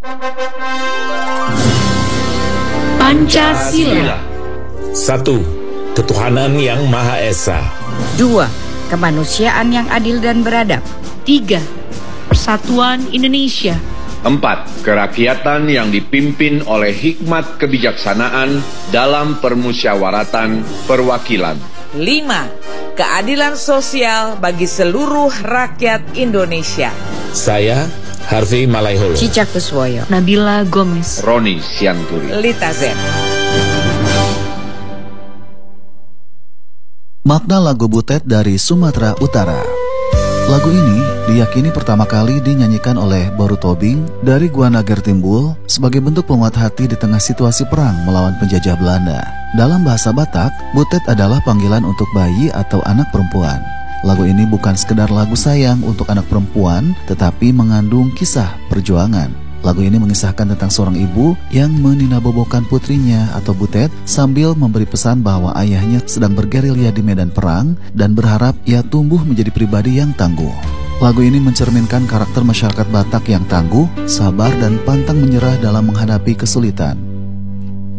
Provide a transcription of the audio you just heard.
Pancasila. 1. Ketuhanan yang Maha Esa. 2. Kemanusiaan yang adil dan beradab. 3. Persatuan Indonesia. 4. Kerakyatan yang dipimpin oleh hikmat kebijaksanaan dalam permusyawaratan perwakilan. 5. Keadilan sosial bagi seluruh rakyat Indonesia. Saya, Harvey Malaiholo. Cica Kuswoyo. Nabila Gomez. Roni Sianturi. Lita Zen. Makna lagu Butet dari Sumatera Utara. Lagu ini diyakini pertama kali dinyanyikan oleh Boru Tobing dari Gua Nager Timbul sebagai bentuk penguat hati di tengah situasi perang melawan penjajah Belanda. Dalam bahasa Batak, Butet adalah panggilan untuk bayi atau anak perempuan. Lagu ini bukan sekedar lagu sayang untuk anak perempuan, tetapi mengandung kisah perjuangan. Lagu ini mengisahkan tentang seorang ibu yang meninabobokan putrinya atau Butet sambil memberi pesan bahwa ayahnya sedang bergerilya di medan perang dan berharap ia tumbuh menjadi pribadi yang tangguh. Lagu ini mencerminkan karakter masyarakat Batak yang tangguh, sabar dan pantang menyerah dalam menghadapi kesulitan.